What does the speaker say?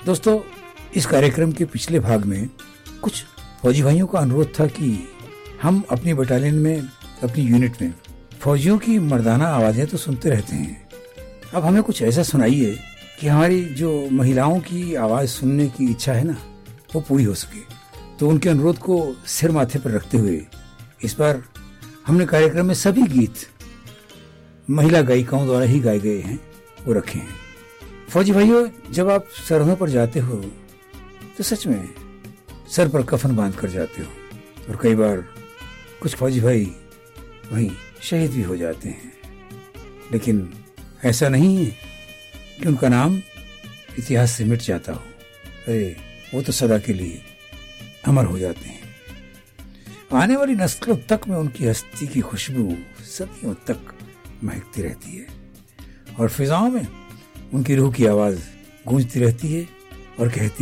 दोस्तों, इस कार्यक्रम के पिछले भाग में कुछ फौजी भाइयों का अनुरोध था कि हम अपनी बटालियन में, अपनी यूनिट में फौजियों की मर्दाना आवाजें तो सुनते रहते हैं। अब हमें कुछ ऐसा सुनाइए कि हमारी जो महिलाओं की आवाज सुनने की इच्छा है ना, वो पूरी हो सके। तो उनके अनुरोध को सिर माथे पर रखते हुए इस बार हमने कार्यक्रम में सभी गीत महिला गायिकाओं द्वारा ही गाए गए हैं, वो रखे हैं। फौजी भाइयों, जब आप सरहदों पर जाते हो तो सच में सर पर कफन बांध कर जाते हो, और कई बार कुछ फौजी भाई वहीं शहीद भी हो जाते हैं। लेकिन ऐसा नहीं है कि उनका नाम इतिहास से मिट जाता हो। अरे, वो तो सदा के लिए अमर हो जाते हैं। आने वाली नस्लों तक में उनकी हस्ती की खुशबू सदियों तक महकती रहती है, और फिजाओं में उनकी रूह की आवाज गूंजती रहती है और कहती